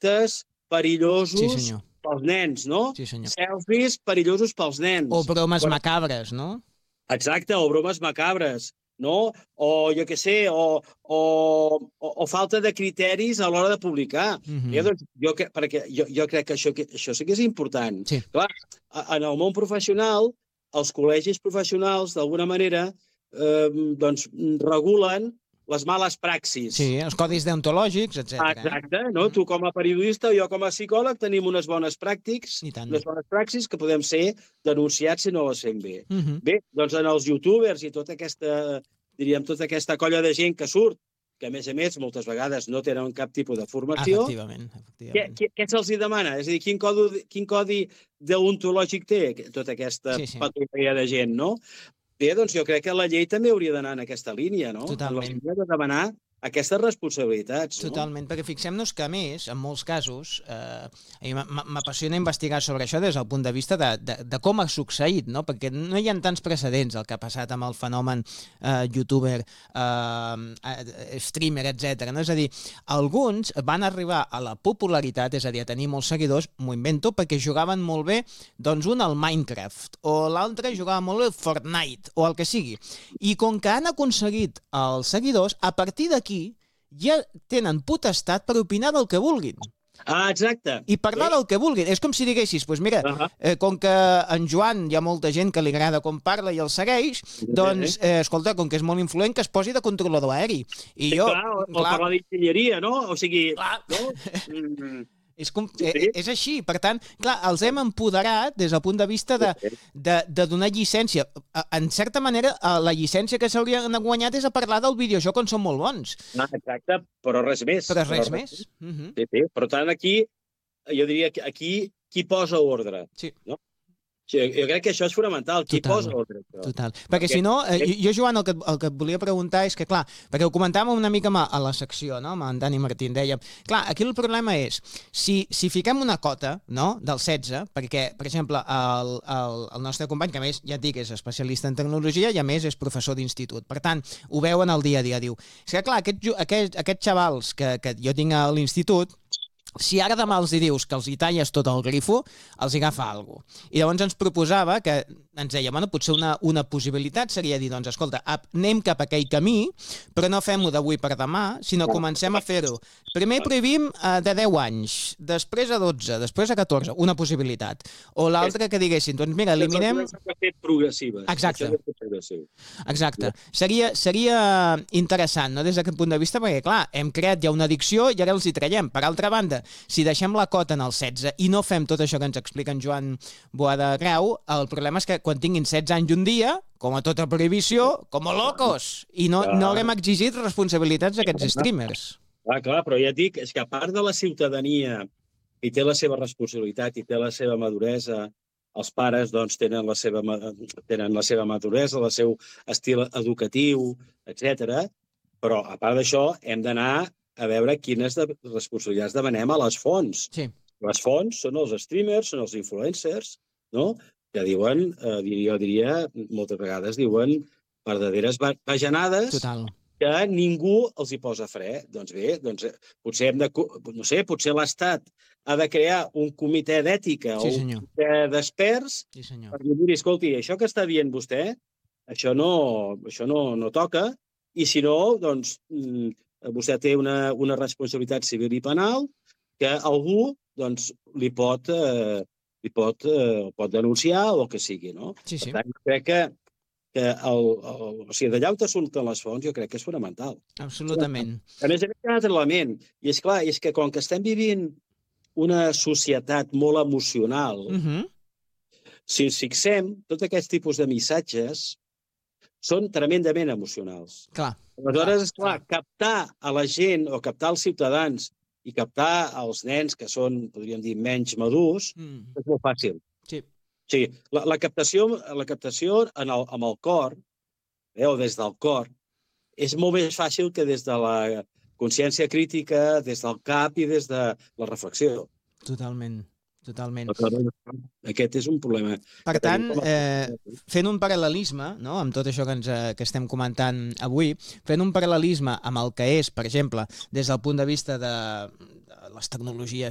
efectes perillosos pels nens, no? Sí, senyor. Selfies perillosos pels nens. O bromes macabres, no? Exacte, o bromes macabres, no? O, jo què sé, o falta de criteris a l'hora de publicar. Doncs, perquè jo crec que això sí que és important. Sí. Clar, en el món professional, els col·legis professionals, d'alguna manera, doncs, regulen les males praxis. Sí, els codis deontològics, etc. Exacte, no? Tu com a periodista, jo com a psicòleg, tenim unes bones praxis que podem ser denunciats si no les fem bé. Bé, doncs en els youtubers i tota aquesta colla de gent que surt, que a més, moltes vegades no tenen cap tipus de formació, què se'ls demana? És a dir, quin codi deontològic té tota aquesta patrulla de gent, no? Bé, doncs jo crec que la llei també hauria d'anar en aquesta línia, no? Totalment. De demanar aquestes responsabilitats. Totalment, perquè fixem-nos que, a més, en molts casos, m'apassiona investigar sobre això des del punt de vista de com ha succeït, no? Perquè no hi ha tants precedents el que ha passat amb el fenomen youtuber, streamer, etc. No? És a dir, alguns van arribar a la popularitat, és a dir, a tenir molts seguidors, m'ho invento, perquè jugaven molt bé, doncs un al Minecraft, o l'altre jugava molt bé al Fortnite, o el que sigui. I com que han aconseguit els seguidors, a partir d'aquí ja tenen potestat per opinar del que vulguin. Exacte. I parlar del que vulguin. És com si diguessis, doncs mira, com que en Joan hi ha molta gent que li agrada com parla i el segueix, doncs, escolta, com que és molt influent, que es posi de controlador aeri. I jo... O parlar d'enginyeria, no? O sigui... És així, per tant, clar, els hem empoderat des del punt de vista de donar llicència. En certa manera, la llicència que s'haurien guanyat és a parlar del videojoc on són molt bons. Exacte, però res més. Però res més. Per tant, aquí, jo diria que aquí qui posa ordre. Sí. Jo crec que això és fonamental, qui posa ordre. Total. Perquè si no, jo, Joan, el que et volia preguntar és que, clar, perquè ho comentàvem una mica a la secció, no?, amb en Dani Martín, dèiem, clar, aquí el problema és, si fiquem una cota, no?, del 16, perquè, per exemple, el nostre company, que a més, ja et dic, és especialista en tecnologia i a més és professor d'institut, per tant, ho veuen al dia a dia, diu, és que, clar, aquests xavals que jo tinc a l'institut, si ara demà els dius que els hi talles tot el grifo, els agafa alguna cosa. I llavors ens proposava que ens deia, bueno, potser una possibilitat seria dir, doncs, escolta, anem cap a aquell camí, però no fem-ho d'avui per demà, sinó comencem a fer-ho. Primer prohibim de 10 anys, després a 12, després a 14, una possibilitat. O l'altra que diguessin, doncs mira, eliminem... progressives. Exacte. Exacte. Seria interessant, no?, des d'aquest punt de vista, perquè, clar, hem creat ja una addicció i ara els hi traiem. Per altra banda, si deixem la cota en el 16 i no fem tot això que ens explica en Joan Boada Grau, el problema és que quan tinguin 16 anys un dia, com a tota prohibició, com a locos, i no haurem exigit responsabilitats d'aquests streamers. Clar, però ja et dic, és que a part de la ciutadania i té la seva responsabilitat i té la seva maduresa, els pares doncs, tenen la seva maduresa, el seu estil educatiu, etc. Però a part d'això hem d'anar a veure quines responsabilitats demanem a les fonts. Sí. Les fonts són els streamers, són els influencers, no?, que diuen, jo diria, moltes vegades diuen verdaderes bajanades. Total. Que ningú els hi posa fre. Doncs bé, potser hem de... No sé, potser l'Estat ha de crear un comitè d'ètica o un comitè d'experts per dir, miri, escolti, això que està dient vostè, això no toca, i si no, doncs, vostè té una responsabilitat civil i penal que algú doncs, li pot denunciar o el que sigui, no? Sí. Per tant, crec que d'allà on surten les fonts jo crec que és fonamental. Absolutament. A més, hi ha un altre element, i és clar, és que com que estem vivint una societat molt emocional, si ens fixem, tots aquests tipus de missatges són tremendament emocionals. Clar. Aleshores, és clar, captar a la gent o captar els ciutadans i captar els nens que són, podríem dir, menys madurs, és molt fàcil. Sí. O sigui, la captació amb el cor, o des del cor, és molt més fàcil que des de la consciència crítica, des del cap i des de la reflexió. Totalment. Aquest és un problema. Per tant, fent un paral·lelisme, no?, amb tot això que estem comentant avui, fent un paral·lelisme amb el que és, per exemple, des del punt de vista de les tecnologies